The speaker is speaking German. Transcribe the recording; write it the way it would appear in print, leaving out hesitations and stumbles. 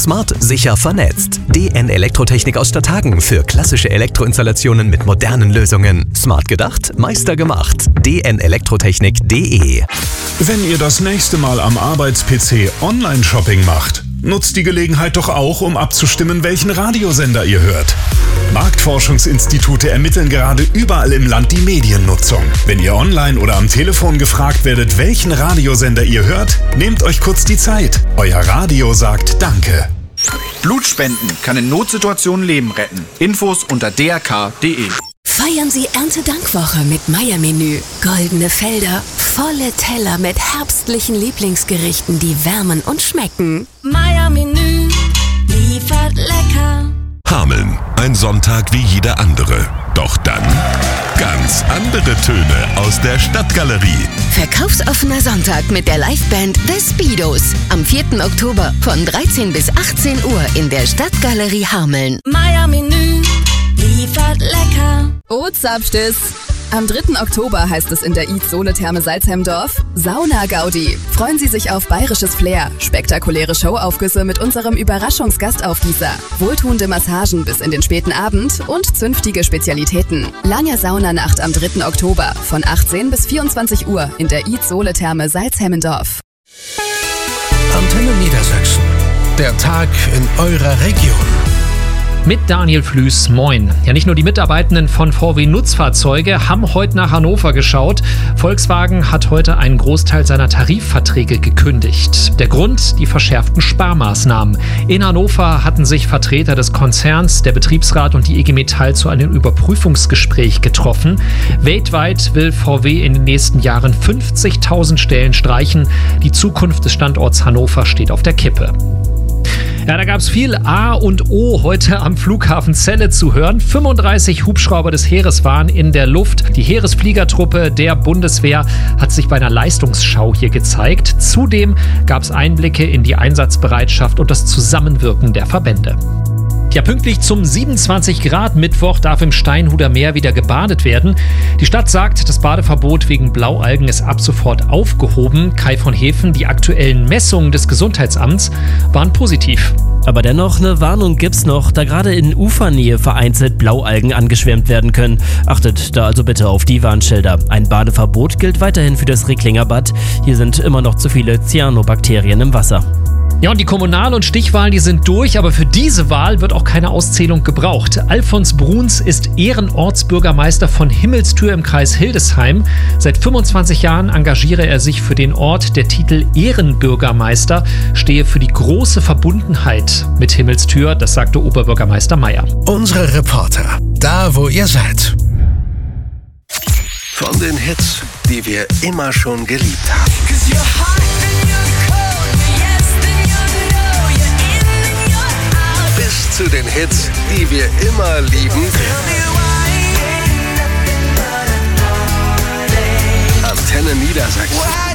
Smart, sicher, vernetzt. DN Elektrotechnik aus Stadthagen für klassische Elektroinstallationen mit modernen Lösungen. Smart gedacht, Meister gemacht. dnelektrotechnik.de. Wenn ihr das nächste Mal am Arbeits-PC Online-Shopping macht, nutzt die Gelegenheit doch auch, um abzustimmen, welchen Radiosender ihr hört. Marktforschungsinstitute ermitteln gerade überall im Land die Mediennutzung. Wenn ihr online oder am Telefon gefragt werdet, welchen Radiosender ihr hört, nehmt euch kurz die Zeit. Euer Radio sagt Danke. Blutspenden kann in Notsituationen Leben retten. Infos unter drk.de. Feiern Sie Erntedankwoche mit Meier-Menü. Goldene Felder, volle Teller mit herbstlichen Lieblingsgerichten, die wärmen und schmecken. Meier-Menü liefert lecker. Hameln, ein Sonntag wie jeder andere. Doch dann ganz andere Töne aus der Stadtgalerie. Verkaufsoffener Sonntag mit der Liveband The Speedos. Am 4. Oktober von 13 bis 18 Uhr in der Stadtgalerie Hameln. Meier-Menü liefert lecker. Bootsabstiss. Am 3. Oktober heißt es in der Sohle-Therme Salzheimdorf Sauna-Gaudi. Freuen Sie sich auf bayerisches Flair, spektakuläre Showaufgüsse mit unserem Überraschungsgastaufgießer, wohltuende Massagen bis in den späten Abend und zünftige Spezialitäten. Lange Saunanacht am 3. Oktober von 18 bis 24 Uhr in der Sohle-Therme Salzheimdorf. Antenne Niedersachsen. Der Tag in eurer Region. Mit Daniel Flüß, moin. Ja, nicht nur die Mitarbeitenden von VW Nutzfahrzeuge haben heute nach Hannover geschaut. Volkswagen hat heute einen Großteil seiner Tarifverträge gekündigt. Der Grund? Die verschärften Sparmaßnahmen. In Hannover hatten sich Vertreter des Konzerns, der Betriebsrat und die IG Metall zu einem Überprüfungsgespräch getroffen. Weltweit will VW in den nächsten Jahren 50.000 Stellen streichen. Die Zukunft des Standorts Hannover steht auf der Kippe. Ja, da gab es viel A und O heute am Flughafen Celle zu hören. 35 Hubschrauber des Heeres waren in der Luft. Die Heeresfliegertruppe der Bundeswehr hat sich bei einer Leistungsschau hier gezeigt. Zudem gab es Einblicke in die Einsatzbereitschaft und das Zusammenwirken der Verbände. Ja, pünktlich zum 27 Grad Mittwoch darf im Steinhuder Meer wieder gebadet werden. Die Stadt sagt, das Badeverbot wegen Blaualgen ist ab sofort aufgehoben. Kai von Hefen, die aktuellen Messungen des Gesundheitsamts waren positiv. Aber dennoch eine Warnung gibt's noch, da gerade in Ufernähe vereinzelt Blaualgen angeschwemmt werden können. Achtet da also bitte auf die Warnschilder. Ein Badeverbot gilt weiterhin für das Recklinger Bad. Hier sind immer noch zu viele Cyanobakterien im Wasser. Ja, und die Kommunal- und Stichwahlen, die sind durch, aber für diese Wahl wird auch keine Auszählung gebraucht. Alfons Bruns ist Ehrenortsbürgermeister von Himmelstür im Kreis Hildesheim. Seit 25 Jahren engagiere er sich für den Ort. Der Titel Ehrenbürgermeister stehe für die große Verbundenheit mit Himmelstür, das sagte Oberbürgermeister Meier. Unsere Reporter, da wo ihr seid. Von den Hits, die wir immer schon geliebt haben. Bis zu den Hits, die wir immer lieben. Antenne Niedersachsen.